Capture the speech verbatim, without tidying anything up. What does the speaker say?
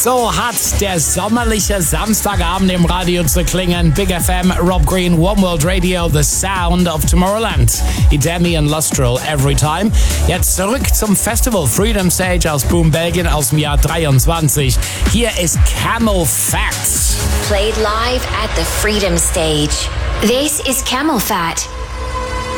So hat der sommerliche Samstagabend im Radio zu klingen. Big F M, Rob Green, One World Radio, the sound of Tomorrowland. Idemi und Lustral, Every Time. Jetzt zurück zum Festival Freedom Stage aus Boom, Belgien aus dem Jahr dreiundzwanzig. Hier ist Camel Fat. Played live at the Freedom Stage. This is Camel Fat